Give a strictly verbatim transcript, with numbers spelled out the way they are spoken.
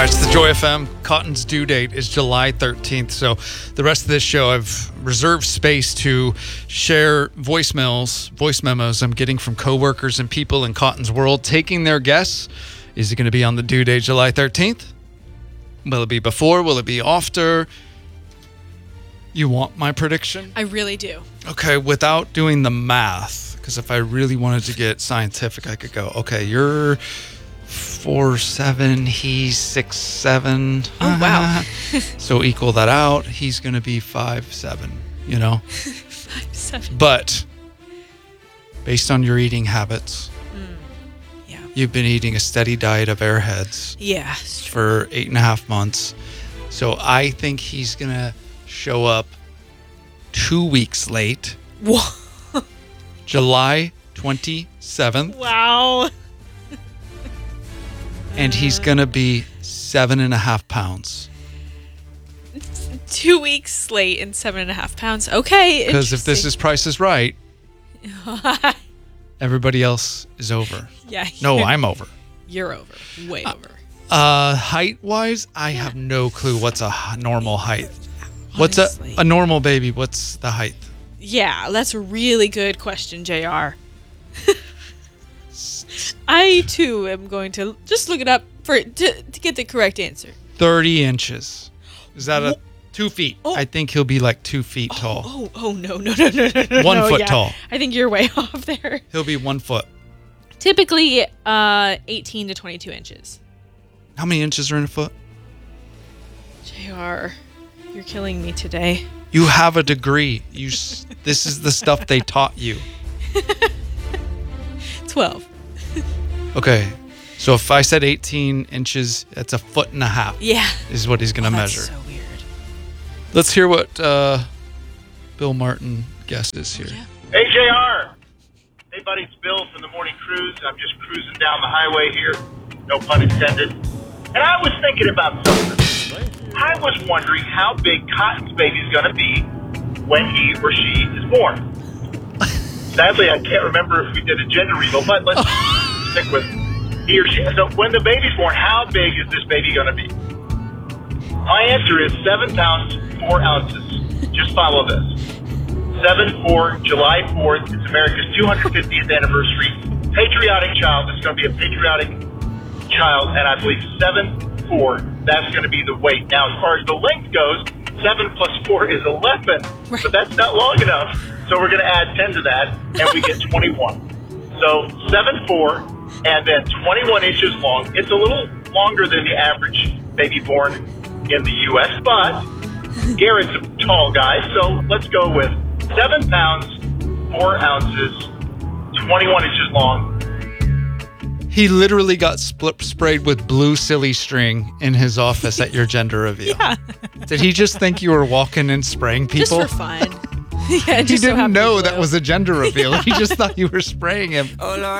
right, it's the Joy F M. Cotton's due date is July thirteenth. So the rest of this show, I've reserved space to share voicemails, voice memos I'm getting from coworkers and people in Cotton's world, taking their guess. Is it going to be on the due date July thirteenth? Will it be before? Will it be after? You want my prediction? I really do. Okay, without doing the math, because if I really wanted to get scientific, I could go, okay, you're four seven, he's six seven. Oh, wow. So equal that out. He's going to be five seven, you know? five seven. But based on your eating habits, Mm. Yeah. you've been eating a steady diet of Airheads Yeah. for eight and a half months. So I think he's going to show up two weeks late. Whoa. July twenty-seventh. Wow. And he's going to be seven and a half pounds. Two weeks late and seven and a half pounds. Okay. Because if this is Price is Right, is. everybody else is over. Yeah. No, you're- I'm over. You're over. Way over. Uh, height-wise, I have no clue what's a h- normal height. What's a, Honestly. a normal baby? What's the height? Yeah, that's a really good question, J R. I, too, am going to just look it up for to, to get the correct answer. thirty inches. Is that a Wha- two feet? Oh. I think he'll be like two feet tall. Oh, oh, no, no, no, no, no, no. One no, foot yeah. tall. I think you're way off there. He'll be one foot. Typically, uh, eighteen to twenty-two inches. How many inches are in a foot? J R, you're killing me today. You have a degree. You. s- This is the stuff they taught you. twelve. Okay. So if I said eighteen inches, that's a foot and a half. Yeah. Is what he's going to Oh, measure. that's so weird. Let's hear what uh, Bill Martin guesses here. Yeah. Hey, J R. Hey, buddy, it's Bill from the Morning Cruise. I'm just cruising down the highway here. No pun intended. And I was thinking about something. I was wondering how big Cotton's baby's going to be when he or she is born. Sadly, I can't remember if we did a gender reveal, but let's stick with he or she. So when the baby's born, how big is this baby going to be? My answer is seven pounds, four ounces. Just follow this. seven four, July fourth. It's America's two hundred fiftieth anniversary. Patriotic child. It's going to be a patriotic child, and I believe seven four. That's going to be the weight. Now, as far as the length goes, seven plus four is eleven, Right. but that's not long enough. So we're going to add ten to that, and we get twenty-one. So seven four, and then twenty-one inches long. It's a little longer than the average baby born in the U S, but Garrett's a tall guy, so let's go with seven pounds, four ounces, twenty-one inches long. He literally got split, sprayed with blue silly string in his office at your gender reveal. Yeah. Did he just think you were walking and spraying people? Just for fun. Yeah, He just so didn't happened to know be that blue. was a gender reveal. He just thought you were spraying him. Oh Lord,